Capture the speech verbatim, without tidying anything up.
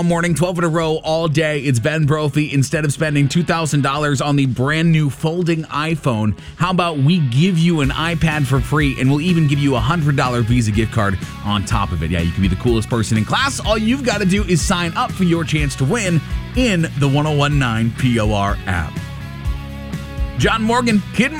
Morning, twelve in a row all day. It's Ben Brophy. Instead of spending two thousand dollars on the brand new folding iPhone, how about we give you an iPad for free, and we'll even give you a one hundred dollars Visa gift card on top of it. Yeah, you can be the coolest person in class. All you've got to do is sign up for your chance to win in the ten nineteen P O R app. John Morgan, Kid